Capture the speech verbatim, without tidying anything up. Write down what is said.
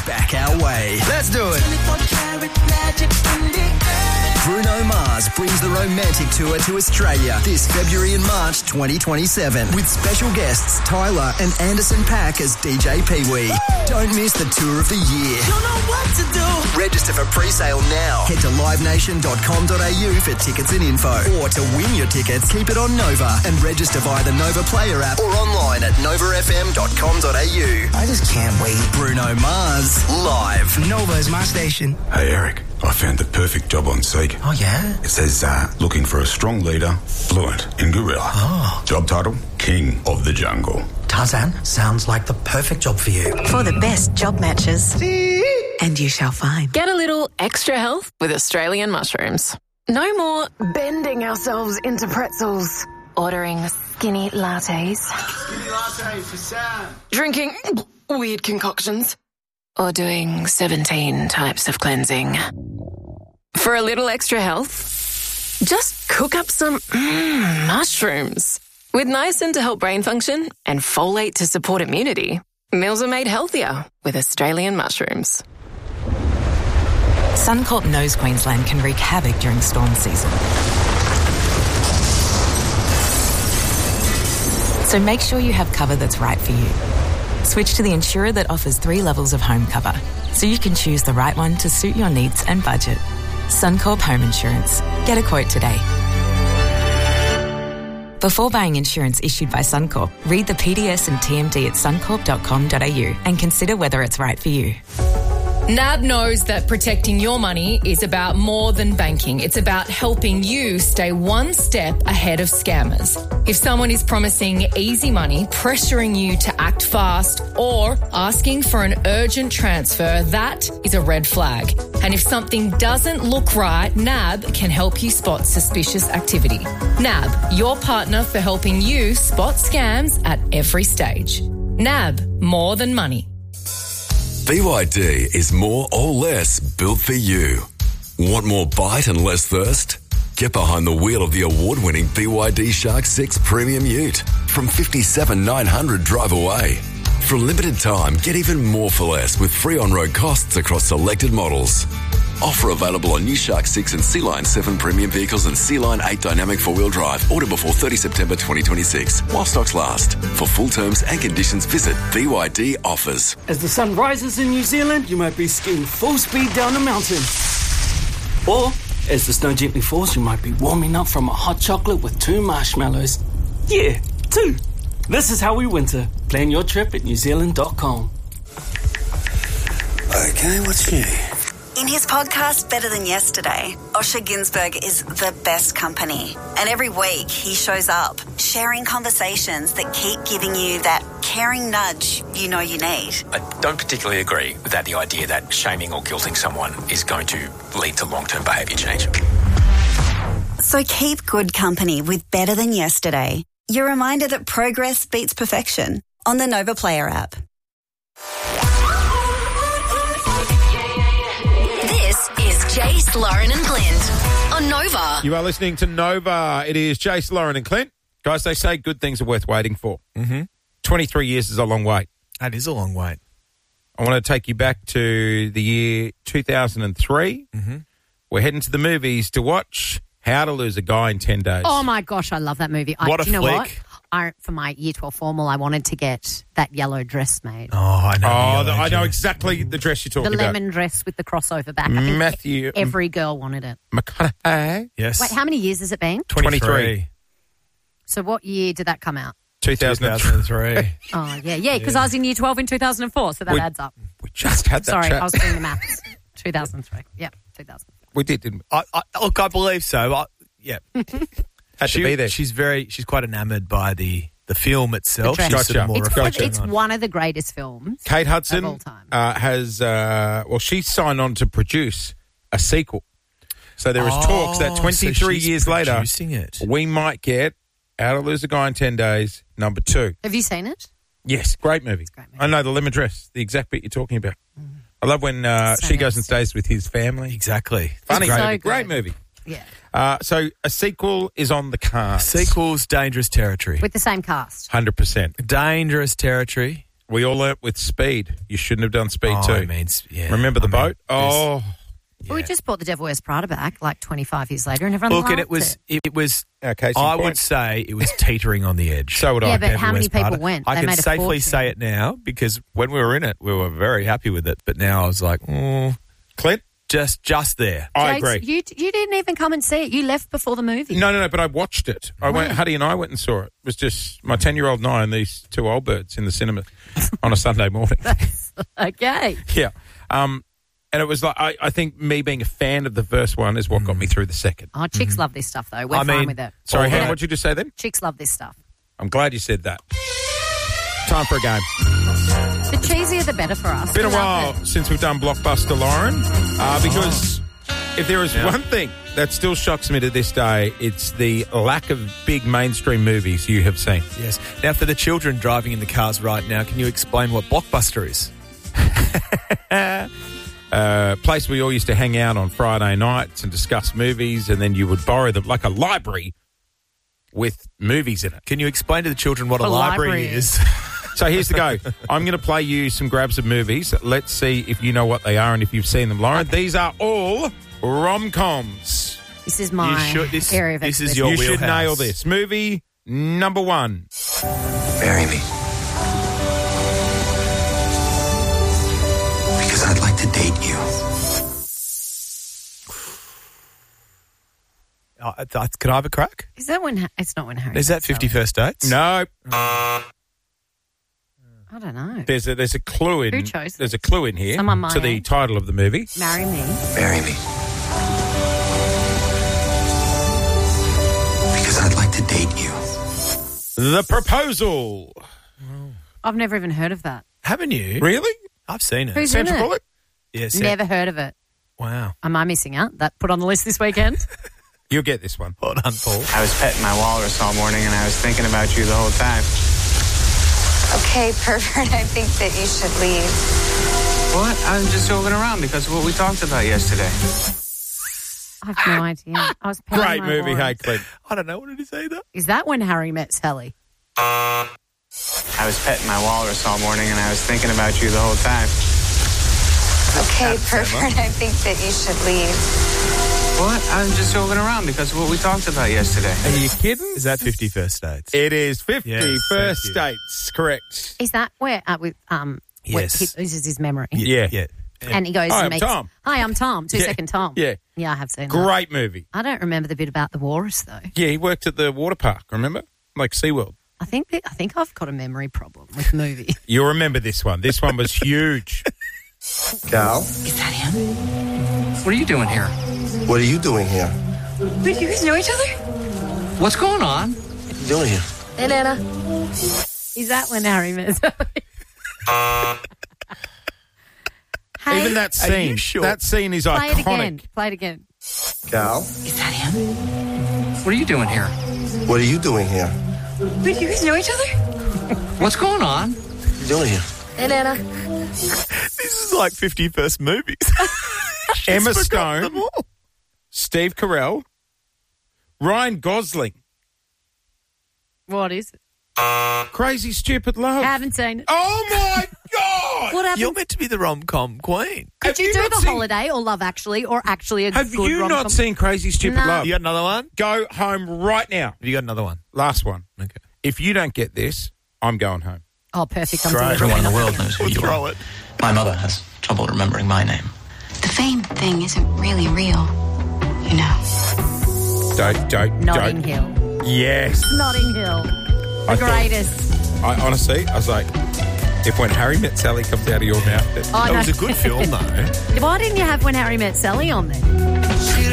back our way. Let's do it. Bruno Mars brings the Romantic Tour to Australia this February and March twenty twenty-seven with special guests Tyler and Anderson .Paak as D J Pee-wee. Don't miss the tour of the year. You know what to do. Register for pre-sale now. Head to live nation dot com dot a u for tickets and info. Or to win your tickets, keep it on Nova and register via the Nova Player app or online at nova f m dot com dot a u. I just can't wait. Bruno Mars, live. Nova is my station. Hey, Eric. I found the perfect job on Seek. Oh, yeah? It says, uh, looking for a strong leader, fluent in gorilla. Oh. Job title, King of the Jungle. Tarzan, sounds like the perfect job for you. For the best job matches. And you shall find. Get a little extra health with Australian mushrooms. No more bending ourselves into pretzels. Ordering skinny lattes. Skinny latte for Sam. Drinking weird concoctions. Or doing seventeen types of cleansing. For a little extra health, just cook up some mm, mushrooms. With niacin to help brain function and folate to support immunity, meals are made healthier with Australian mushrooms. Suncorp knows Queensland can wreak havoc during storm season. So make sure you have cover that's right for you. Switch to the insurer that offers three levels of home cover, so you can choose the right one to suit your needs and budget. Suncorp Home Insurance. Get a quote today. Before buying insurance issued by Suncorp, read the P D S and T M D at suncorp dot com dot a u and consider whether it's right for you. N A B knows that protecting your money is about more than banking. It's about helping you stay one step ahead of scammers. If someone is promising easy money, pressuring you to act fast, or asking for an urgent transfer, that is a red flag. And if something doesn't look right, N A B can help you spot suspicious activity. N A B, your partner for helping you spot scams at every stage. N A B, more than money. B Y D is more or less built for you. Want more bite and less thirst? Get behind the wheel of the award-winning B Y D Shark six Premium Ute from fifty-seven thousand nine hundred drive away. For a limited time, get even more for less with free on-road costs across selected models. Offer available on new Shark six and Sea Line seven premium vehicles and Sea Line eight dynamic four-wheel drive. Order before thirtieth September twenty twenty-six. While stocks last. For full terms and conditions, visit B Y D Offers. As the sun rises in New Zealand, you might be skiing full speed down a mountain. Or, as the snow gently falls, you might be warming up from a hot chocolate with two marshmallows. Yeah, two. This is how we winter. Plan your trip at new zealand dot com. Okay, what's new? In his podcast, Better Than Yesterday, Osher Günsberg is the best company. And every week he shows up, sharing conversations that keep giving you that caring nudge you know you need. I don't particularly agree with that, the idea that shaming or guilting someone is going to lead to long-term behaviour change. So keep good company with Better Than Yesterday. Your reminder that progress beats perfection on the Nova Player app. Jace, Lauren and Clint on Nova. You are listening to Nova. It is Jace, Lauren and Clint. Guys, they say good things are worth waiting for. Mm-hmm. twenty-three years is a long wait. That is a long wait. I want to take you back to the year two thousand three. Mm-hmm. We're heading to the movies to watch How to Lose a Guy in ten days. Oh, my gosh, I love that movie. I, What a do you know flick. what? I, for my year twelve formal, I wanted to get that yellow dress made. Oh, I know. Oh, the, I know exactly the dress you're The talking about. lemon dress with the crossover back. I think Matthew every girl wanted it. McConaughey. Yes. Wait, how many years has it been? twenty-three. So what year did that come out? two thousand three. Oh, yeah, yeah, because I was in year twelve in two thousand four, so that We- adds up. We just had that Sorry, chat. I was doing the maths. two thousand three. Yep, two thousand. We did, didn't we? I, I, look, I believe so. I, yeah. Had she, to be there. She's very, she's quite enamoured by the, the film itself. The She's dress. sort of more It's, reflecting it's on- one of the greatest films Kate of Hudson all time. uh, has, uh, well, she's signed on to produce a sequel. So there is Oh, talks that so twenty-three she's years later, producing it. we might get How to Lose a Guy in ten days, number two. Have you seen it? Yes, great movie. great movie. I know the lemon dress, the exact bit you're talking about. I love when uh, So she goes and nice. stays with his family. Exactly. Funny It's so movie, good. great movie. Yeah. Uh, so a sequel is on the cards. Sequels, dangerous territory. With the same cast. one hundred percent. Dangerous territory. We all learnt with Speed. You shouldn't have done Speed Oh, too. I mean, s- yeah. Remember the I mean, boat? Oh, Well, we just brought The Devil Wears Prada back like twenty-five years later, and everyone Look, loved and it was, it. it was. okay. I would say it was teetering on the edge. So would Yeah, I. but Devil how many Wears people Prada. went? I They can made a safely fortune. say it now because when we were in it, we were very happy with it. But now I was like, mm, Clint, just just there. I Jace, agree. You, you didn't even come and see it. You left before the movie. No, no, no. But I watched it. I went. Right. Huddy and I went and saw it. It was just my ten-year-old and I and these two old birds in the cinema on a Sunday morning. Okay. Yeah. Um, and it was like I, I think me being a fan of the first one is what got me through the second. Oh, chicks love this stuff, though. We're I fine mean- with it. Sorry, All Hannah, right. what did you just say then? Chicks love this stuff. I'm glad you said that. Time for a game. The cheesier, the better for us. Been a We love while it. since we've done Blockbuster, Lauren, uh, because if there is Yeah. one thing that still shocks me to this day, it's the lack of big mainstream movies you have seen. Yes. Now, for the children driving in the cars right now, can you explain what Blockbuster is? Uh, place we all used to hang out on Friday nights and discuss movies, and then you would borrow them like a library with movies in it. Can you explain to the children what a, A library, library is? So here's the go. I'm going to play you some grabs of movies. Let's see if you know what they are and if you've seen them, Lauren. These are all rom-coms. This is my You should- this- area of this is expertise. your you should wheelhouse. nail this. Movie number one. Marry me. Because I'd like to date you. Oh, I- I- can I have a crack? Is that when? It's not when Harry. Is that Met fifty Sally. First Dates? No, I don't know. there's a there's a clue in Who chose there's a clue in here Someone my to the age. title of the movie. Marry me. Marry me. Because I'd like to date you. The Proposal. I've never even heard of that. Haven't you? Really? I've seen it. Who's in Sandra it? Bullock? Yes. Never heard of it. Wow. Am I missing out? That put on the list this weekend. You'll get this one. Well done, Paul. I was petting my walrus all morning and I was thinking about you the whole time. Okay, pervert, I think that you should leave. What? I'm just joking around because of what we talked about yesterday. I have no idea. I was petting Great my movie, walrus. hey, Clint. I don't know. What did he say that? Is that when Harry met Sally? I was petting my walrus all morning and I was thinking about you the whole time. Okay, pervert, I think that you should leave. What? I'm just joking around because of what we talked about yesterday. Are you kidding? Is that fifty First Dates? It is fifty Yes, First thank you. Dates, correct. Is that where uh, with um? where Yes. he loses his memory. Yeah. Yeah. And he goes Hi, and I'm meets. Tom. Hi, I'm Tom. Two Yeah. second Tom. Yeah. Yeah, I have seen that. Great movie. I don't remember the bit about the walrus though. Yeah, he worked at the water park, remember? Like SeaWorld. I think that, I think I've got a memory problem with movies. You'll remember this one. This one was huge. Cal, Is that him? What are you doing here? what are you doing here? Wait, you guys know each other? What's going on? What are you doing here? Hey, Nana. Is that when Harry met Sally? Hey, Even that Are you scene. sure? That scene is play it again. iconic. Play it again. Cal, Is that him? What are you doing here? what are you doing here? Wait, you guys know each other? What's going on? What are you doing here? Hey, Nana. This is like fifty First movies. Emma Forgotten Stone, them all. Steve Carell, Ryan Gosling. What is it? Crazy Stupid Love. Haven't seen it. Oh, my God. What happened? You're meant to be the rom-com queen. Did Have you, you do not The seen- Holiday or Love Actually or actually a Have good you rom-com? not seen Crazy Stupid No. Love? You got another one? Go home right now. Have you got another one? Last one. Okay. If you don't get this, I'm going home. Oh, perfect. I'm Great. delivering Everyone in the it. world knows who We'll you throw are. it. My mother has trouble remembering my name. The fame thing isn't really real, you know. Don't, don't, Notting don't. Hill. Yes. Notting Hill. The I thought- greatest. I honestly, I was like, if When Harry Met Sally comes out of your mouth, it- Oh, That no. was a good film, though. Why didn't you have When Harry Met Sally on there?